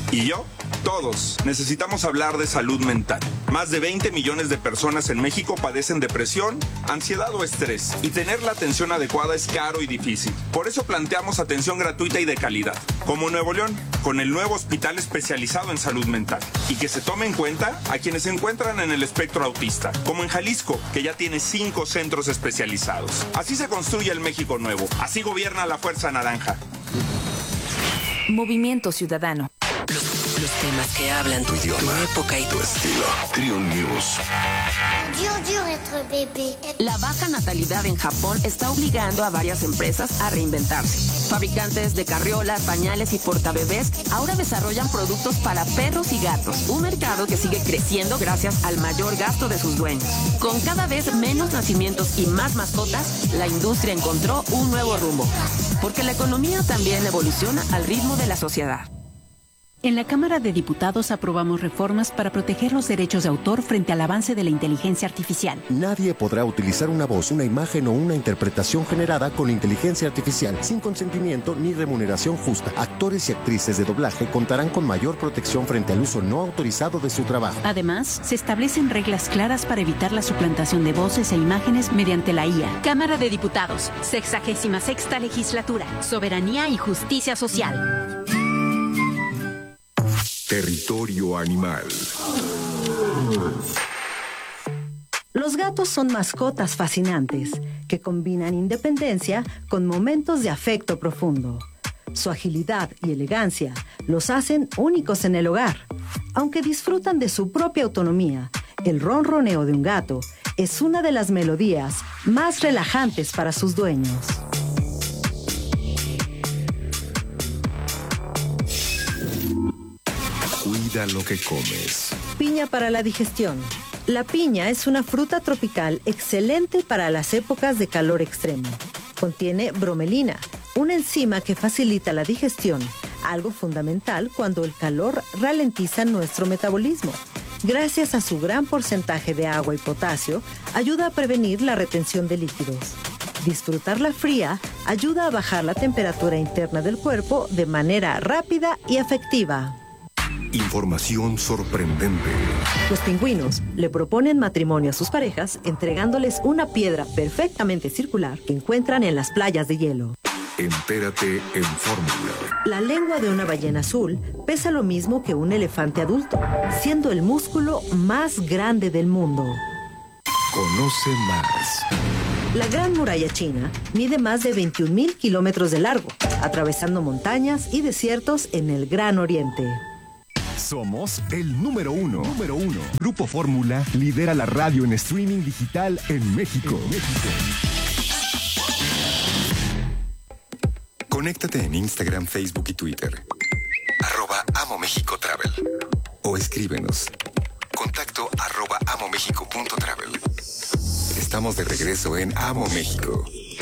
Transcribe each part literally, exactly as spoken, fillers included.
Y yo, todos, necesitamos hablar de salud mental. Más de veinte millones de personas en México padecen depresión, ansiedad o estrés, y tener la atención adecuada es caro y difícil. Por eso planteamos atención gratuita y de calidad, como Nuevo León, con el nuevo hospital especializado en salud mental. Y que se tome en cuenta a quienes se encuentran en el espectro autista, como en Jalisco, que ya tiene cinco centros especializados. Así se construye el México nuevo, así gobierna la Fuerza Naranja. Movimiento Ciudadano. Los, los temas que hablan tu idioma, tu época y tu estilo. Trio News. La baja natalidad en Japón está obligando a varias empresas a reinventarse. Fabricantes de carriolas, pañales y portabebés ahora desarrollan productos para perros y gatos, un mercado que sigue creciendo gracias al mayor gasto de sus dueños. Con cada vez menos nacimientos y más mascotas, la industria encontró un nuevo rumbo, porque la economía también evoluciona al ritmo de la sociedad. En la Cámara de Diputados aprobamos reformas para proteger los derechos de autor frente al avance de la inteligencia artificial. Nadie podrá utilizar una voz, una imagen o una interpretación generada con inteligencia artificial sin consentimiento ni remuneración justa. Actores y actrices de doblaje contarán con mayor protección frente al uso no autorizado de su trabajo. Además, se establecen reglas claras para evitar la suplantación de voces e imágenes mediante la I A. Cámara de Diputados, sexagésima sexta legislatura, soberanía y justicia social. Territorio animal. Los gatos son mascotas fascinantes que combinan independencia con momentos de afecto profundo. Su agilidad y elegancia los hacen únicos en el hogar. Aunque disfrutan de su propia autonomía, el ronroneo de un gato es una de las melodías más relajantes para sus dueños. Cuida lo que comes. Piña para la digestión. La piña es una fruta tropical excelente para las épocas de calor extremo. Contiene bromelina, una enzima que facilita la digestión, algo fundamental cuando el calor ralentiza nuestro metabolismo. Gracias a su gran porcentaje de agua y potasio, ayuda a prevenir la retención de líquidos. Disfrutarla fría ayuda a bajar la temperatura interna del cuerpo de manera rápida y efectiva. Información sorprendente. Los pingüinos le proponen matrimonio a sus parejas entregándoles una piedra perfectamente circular que encuentran en las playas de hielo. Entérate en Fórmula. La lengua de una ballena azul pesa lo mismo que un elefante adulto, siendo el músculo más grande del mundo. Conoce más. La Gran Muralla China mide más de veintiún mil kilómetros de largo, atravesando montañas y desiertos en el Gran Oriente. Somos el número uno. Número uno. Grupo Fórmula lidera la radio en streaming digital en México. En México. Conéctate en Instagram, Facebook y Twitter. Arroba Amo México Travel. O escríbenos. Contacto arroba amomexico punto travel. Estamos de regreso en Amo México.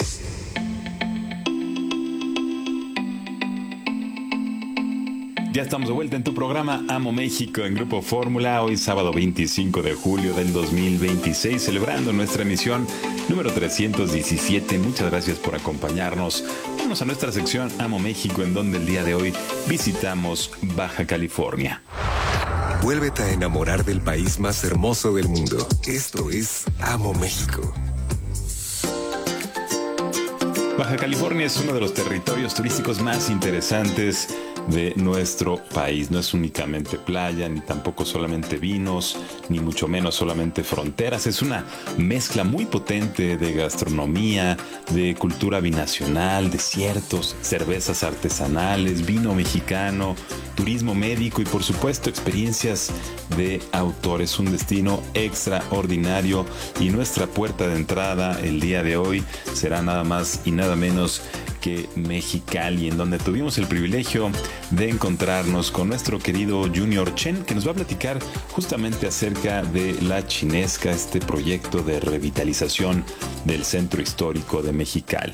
Ya estamos de vuelta en tu programa Amo México en Grupo Fórmula, hoy sábado veinticinco de julio del dos mil veintiséis, celebrando nuestra emisión número trescientos diecisiete. Muchas gracias por acompañarnos. Vamos a nuestra sección Amo México, en donde el día de hoy visitamos Baja California. Vuélvete a enamorar del país más hermoso del mundo. Esto es Amo México. Baja California es uno de los territorios turísticos más interesantes de nuestro país. No es únicamente playa, ni tampoco solamente vinos, ni mucho menos solamente fronteras. Es una mezcla muy potente de gastronomía, de cultura binacional, desiertos, cervezas artesanales, vino mexicano, turismo médico y por supuesto experiencias de autores. Un destino extraordinario y nuestra puerta de entrada el día de hoy será nada más y nada menos que Mexicali, en donde tuvimos el privilegio de encontrarnos con nuestro querido Junior Chen, que nos va a platicar justamente acerca de La Chinesca, este proyecto de revitalización del centro histórico de Mexicali.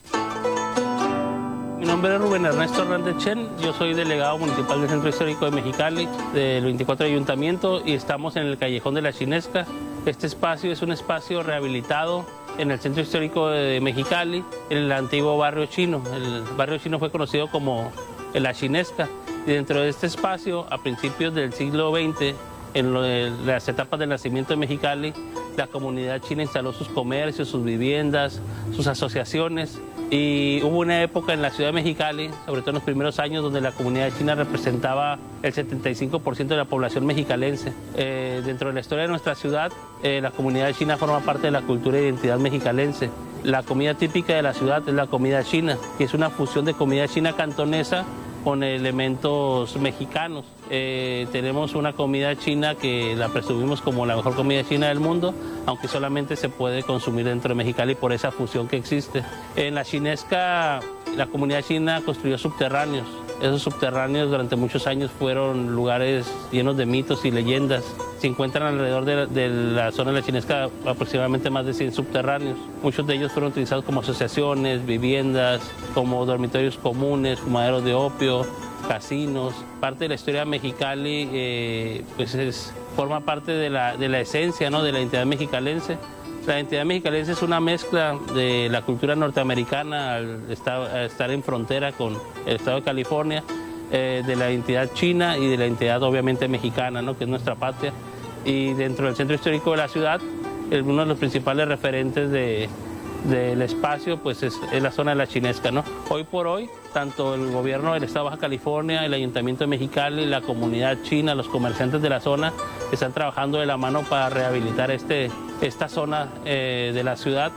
Mi nombre es Rubén Ernesto Hernández Chen, yo soy delegado municipal del Centro Histórico de Mexicali, del veinticuatro Ayuntamiento, y estamos en el Callejón de La Chinesca. Este espacio es un espacio rehabilitado en el Centro Histórico de Mexicali, en el antiguo barrio chino. El barrio chino fue conocido como La Chinesca. Y dentro de este espacio, a principios del siglo veinte, en lo de las etapas del nacimiento de Mexicali, la comunidad china instaló sus comercios, sus viviendas, sus asociaciones. Y hubo una época en la ciudad de Mexicali, sobre todo en los primeros años, donde la comunidad china representaba el setenta y cinco por ciento de la población mexicalense. Eh, dentro de la historia de nuestra ciudad, eh, la comunidad china forma parte de la cultura e identidad mexicalense. La comida típica de la ciudad es la comida china, que es una fusión de comida china cantonesa con elementos mexicanos. Eh, tenemos una comida china que la presumimos como la mejor comida china del mundo, aunque solamente se puede consumir dentro de Mexicali por esa fusión que existe. En la Chinesca, la comunidad china construyó subterráneos. Esos subterráneos durante muchos años fueron lugares llenos de mitos y leyendas. Se encuentran alrededor de, de la zona de la Chinesca aproximadamente más de cien subterráneos. Muchos de ellos fueron utilizados como asociaciones, viviendas, como dormitorios comunes, fumaderos de opio, casinos. Parte de la historia de Mexicali eh, pues es, forma parte de la, de la esencia, ¿no?, de la identidad mexicalense. La identidad mexicalense es una mezcla de la cultura norteamericana al estar, al estar en frontera con el estado de California, eh, de la identidad china y de la identidad obviamente mexicana, ¿no?, que es nuestra patria. Y dentro del centro histórico de la ciudad, uno de los principales referentes de, del espacio pues es, es la zona de la Chinesca, ¿no? Hoy por hoy, tanto el gobierno del estado de Baja California, el ayuntamiento de Mexicali, la comunidad china, los comerciantes de la zona están trabajando de la mano para rehabilitar este, esta zona eh, de la ciudad,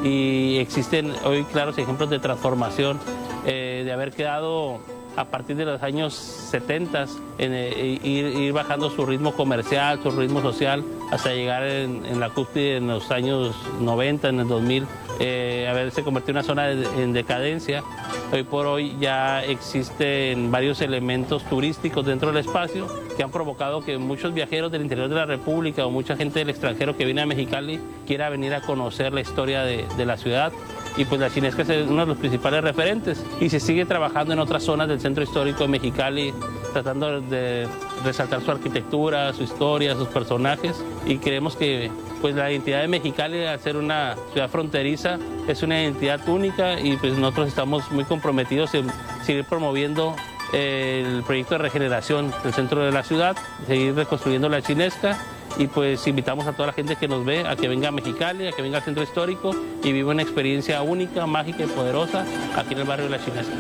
y existen hoy claros ejemplos de transformación, eh, de haber quedado a partir de los años setenta, en, eh, ir, ir bajando su ritmo comercial, su ritmo social, hasta llegar en, en la cúspide en los años noventa, en el dos mil, eh, haberse convertido en una zona de, en decadencia. Hoy por hoy ya existen varios elementos turísticos dentro del espacio que han provocado que muchos viajeros del interior de la República o mucha gente del extranjero que viene a Mexicali quiera venir a conocer la historia de, de la ciudad. Y pues la Chinesca es uno de los principales referentes, y se sigue trabajando en otras zonas del centro histórico de Mexicali, tratando de resaltar su arquitectura, su historia, sus personajes, y creemos que pues la identidad de Mexicali, al ser una ciudad fronteriza, es una identidad única, y pues nosotros estamos muy comprometidos en seguir promoviendo el proyecto de regeneración del centro de la ciudad, seguir reconstruyendo la Chinesca. Y pues invitamos a toda la gente que nos ve a que venga a Mexicali, a que venga al centro histórico y viva una experiencia única, mágica y poderosa aquí en el barrio de la Chinesca.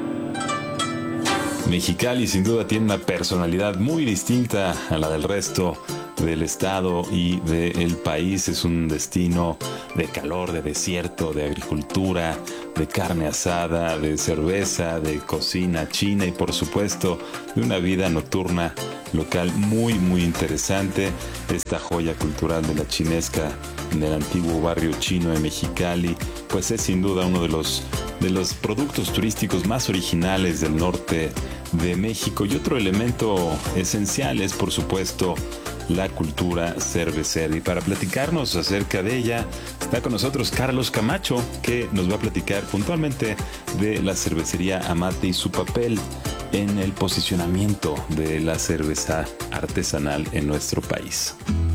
Mexicali sin duda tiene una personalidad muy distinta a la del resto del estado y del país. Es un destino de calor, de desierto, de agricultura, de carne asada, de cerveza, de cocina china y por supuesto de una vida nocturna local muy muy interesante. Esta joya cultural de la Chinesca en el antiguo barrio chino de Mexicali pues es sin duda uno de los de los productos turísticos más originales del norte de México, y otro elemento esencial es por supuesto la cultura cervecera. Y para platicarnos acerca de ella está con nosotros Carlos Camacho, que nos va a platicar puntualmente de la cervecería Amate y su papel en el posicionamiento de la cerveza artesanal en nuestro país.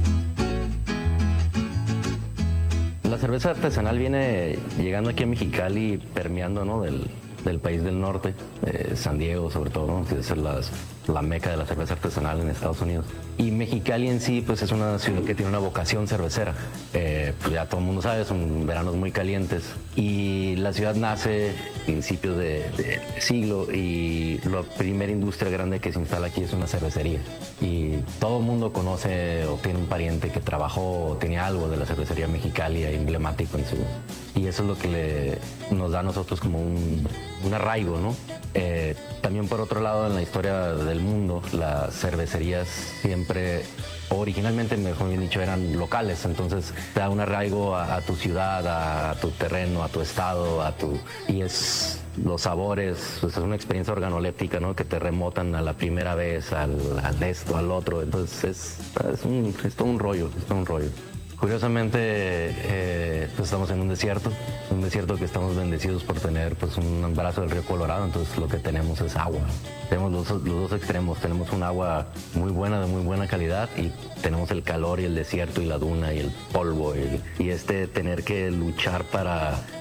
La cerveza artesanal viene llegando aquí a Mexicali, permeando, ¿no?, del, del país del norte, eh, San Diego sobre todo, ¿no?, que es la, la meca de la cerveza artesanal en Estados Unidos. Y Mexicali en sí pues es una ciudad que tiene una vocación cervecera. Eh, pues ya todo el mundo sabe, son veranos muy calientes. Y la ciudad nace a principios de, de siglo, y la primera industria grande que se instala aquí es una cervecería. Y todo el mundo conoce o tiene un pariente que trabajó o tenía algo de la cervecería Mexicali emblemático en su... Y eso es lo que le, nos da a nosotros como un, un arraigo, ¿no? Eh, también por otro lado, en la historia del mundo, las cervecerías siempre, originalmente, mejor bien dicho, eran locales, entonces te da un arraigo a, a tu ciudad, a, a tu terreno, a tu estado, a tu... y es... los sabores, pues es una experiencia organoléptica, ¿no?, que te remotan a la primera vez, al, al esto, al otro, entonces es, es, un, es todo un rollo, es todo un rollo. Curiosamente, eh, pues estamos en un desierto, un desierto que estamos bendecidos por tener pues un brazo del río Colorado, entonces lo que tenemos es agua. Tenemos los, los dos extremos, tenemos un agua muy buena, de muy buena calidad, y tenemos el calor y el desierto y la duna y el polvo, y, y este tener que luchar para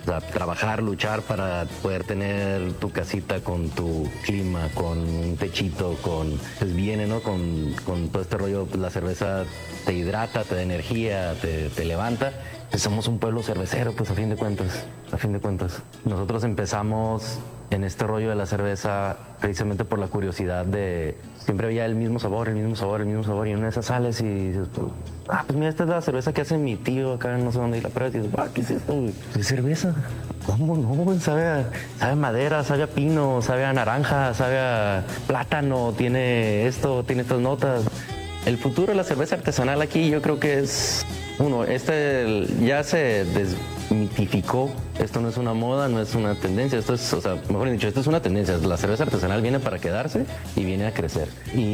O sea, trabajar, luchar para poder tener tu casita con tu clima, con un techito, con... Pues viene, ¿no? Con, con todo este rollo, la cerveza te hidrata, te da energía, te, te levanta. Pues somos un pueblo cervecero, pues a fin de cuentas, a fin de cuentas. Nosotros empezamos en este rollo de la cerveza precisamente por la curiosidad de... Siempre había el mismo sabor, el mismo sabor, el mismo sabor, y en una de esas sales y dices, ah, pues mira, esta es la cerveza que hace mi tío acá, no sé dónde, y la pruebas y dices, ah, ¿qué es esto? ¿Es cerveza? ¿Cómo no? Sabe a, sabe a madera, sabe a pino, sabe a naranja, sabe a plátano, tiene esto, tiene estas notas. El futuro de la cerveza artesanal aquí yo creo que es... Uno, este ya se desmitificó, esto no es una moda, no es una tendencia, esto es, o sea, mejor dicho, esto es una tendencia, la cerveza artesanal viene para quedarse y viene a crecer.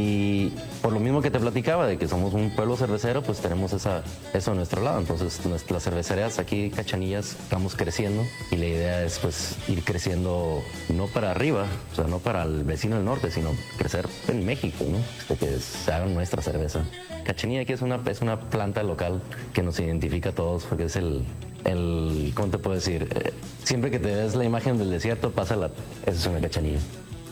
Y por lo mismo que te platicaba de que somos un pueblo cervecero, pues tenemos esa, eso a nuestro lado, entonces las cervecerías aquí, Cachanillas, estamos creciendo y la idea es pues ir creciendo no para arriba, o sea, no para el vecino del norte, sino crecer en México, ¿no? De que se haga nuestra cerveza. Cachanilla aquí es una, es una planta local que nos identifica a todos porque es el, el ¿cómo te puedo decir? Eh, siempre que te ves la imagen del desierto, pasa la, esa es una cachanilla.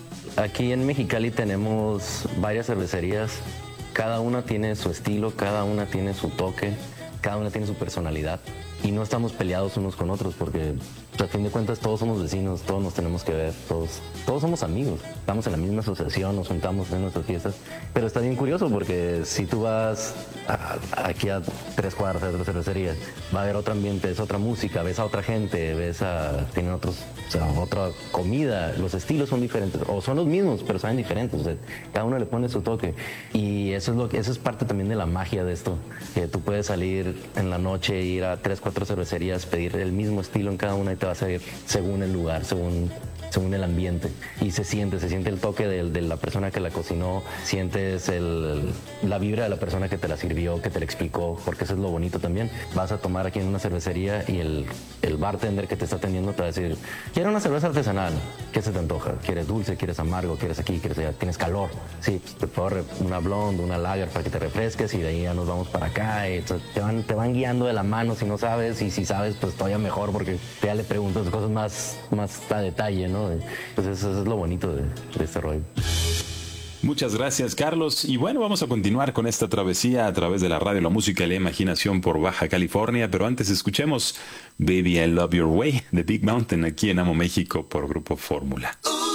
Aquí en Mexicali tenemos varias cervecerías, cada una tiene su estilo, cada una tiene su toque, cada una tiene su personalidad y no estamos peleados unos con otros porque a fin de cuentas todos somos vecinos, todos nos tenemos que ver, todos, todos somos amigos, estamos en la misma asociación, nos juntamos en nuestras fiestas, pero está bien curioso porque si tú vas a, aquí a tres cuadras de otra cervecería, va a haber otro ambiente, es otra música, ves a otra gente, ves a, tienen otros, o sea, otra comida, los estilos son diferentes, o son los mismos, pero saben diferentes, o sea, cada uno le pone su toque y eso es lo que, eso es parte también de la magia de esto, que tú puedes salir en la noche, ir a tres, cuatro cervecerías, pedir el mismo estilo en cada una y te vas a ir según el lugar, según, según el ambiente. Y se siente, se siente el toque de, de la persona que la cocinó, sientes el, la vibra de la persona que te la sirvió, que te la explicó, porque eso es lo bonito también. Vas a tomar aquí en una cervecería y el, el bartender que te está atendiendo te va a decir, quiero una cerveza artesanal, ¿qué se te antoja? ¿Quieres dulce? ¿Quieres amargo? ¿Quieres aquí? ¿Quieres allá? ¿Tienes calor? Sí, pues te puedo una blonde, una lager para que te refresques y de ahí ya nos vamos para acá. Y te, van, te van guiando de la mano si no sabes y si sabes, pues todavía mejor porque ya le preguntas cosas más, más a detalle, ¿no? Pues eso, eso es lo bonito de, de este rollo. Muchas gracias, Carlos. Y bueno, vamos a continuar con esta travesía a través de la radio, la música y la imaginación por Baja California. Pero antes escuchemos Baby I Love Your Way de Big Mountain aquí en Amo México por Grupo Fórmula.